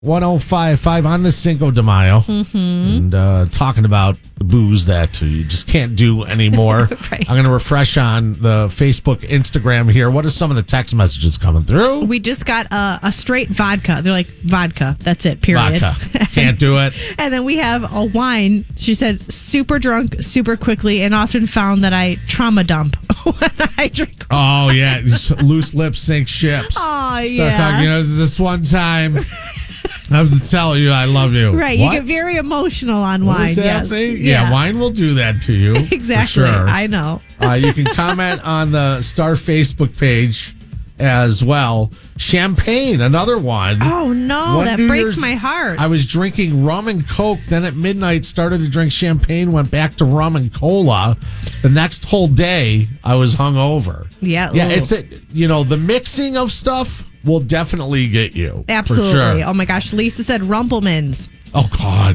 1055 on the Cinco de Mayo. And talking about the booze that you just can't do anymore. Right. I'm going to refresh on the Facebook, Instagram here. What are some of the text messages coming through? We just got a straight vodka. They're like, vodka. That's it, period. Vodka. Can't do it. And then we have a wine. She said, super drunk, super quickly, and often found that I trauma dump when I drink. Oh, yeah. Loose lips sink ships. Oh, Start talking, this one time. I have to tell you I love you. Right. What? You get very emotional on What wine. is Yes. happening? Yeah, wine will do that to you. Exactly. For sure. I know. You can comment on the Star Facebook page as well. Champagne, another one. Oh, no. One that New breaks Year's, my heart. I was drinking rum and Coke. Then at midnight, started to drink champagne, went back to rum and cola. The next whole day, I was hungover. Yeah. Yeah, ooh. it's the mixing of stuff will definitely get you. Absolutely. For sure. Oh, my gosh. Lisa said Rumplemans. Oh, God.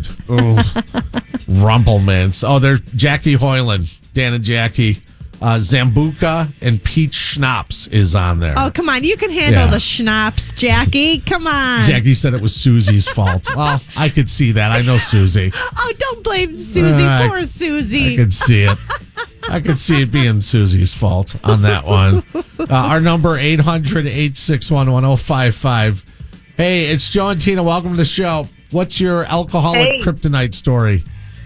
Rumplemans. Oh, they're Jackie Hoyland, Dan and Jackie. Zambuca and peach schnapps is on there. Oh, come on. You can handle Yeah. the schnapps, Jackie. Come on. Jackie said it was Susie's fault. Well, I could see that. I know Susie. Oh, don't blame Susie. Poor I Susie. could see it. I could see it being Susie's fault on that one. Our number, 800-861-1055. Hey, it's Joe and Tina. Welcome to the show. What's your alcoholic kryptonite story?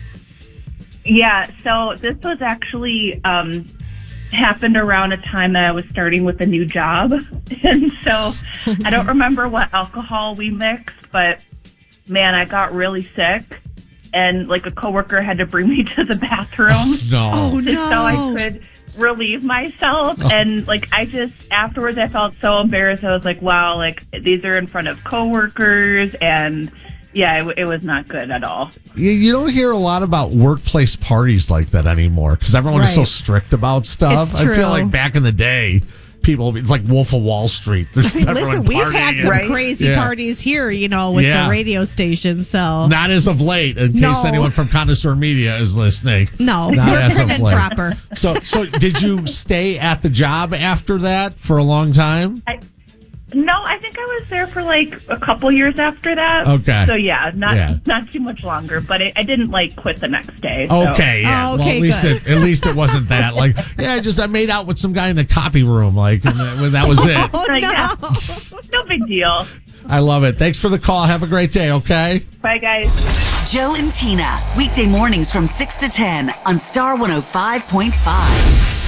Yeah, so this was actually happened around a time that I was starting with a new job. And so I don't remember what alcohol we mixed, but man, I got really sick. And like a coworker had to bring me to the bathroom. No. Oh, no. So I could relieve myself. And like afterwards I felt so embarrassed. I was like, wow, like these are in front of coworkers, and yeah, it was not good at all. You don't hear a lot about workplace parties like that anymore because everyone is so Right. strict about stuff. It's I feel true. like back in the day, it's like Wolf of Wall Street. There's everyone Listen, we've partying. had some Right. crazy Yeah. parties here, with Yeah. the radio station. So Not as of late, in case No. anyone from Connoisseur Media is listening. no, Not we're as of prim and late. proper. So did you stay at the job after that for a long time? No, I think I was there for like a couple years after that. Okay. So yeah, Yeah. not too much longer, but I didn't like quit the next day. So. Okay, yeah. Oh, Well, okay, at least good. at least it wasn't that. Like, yeah, I made out with some guy in the copy room. Like, and that was it. Oh, Like, no. yeah. No big deal. I love it. Thanks for the call. Have a great day. Okay. Bye, guys. Joe and Tina, weekday mornings from 6 to 10 on Star 105.5.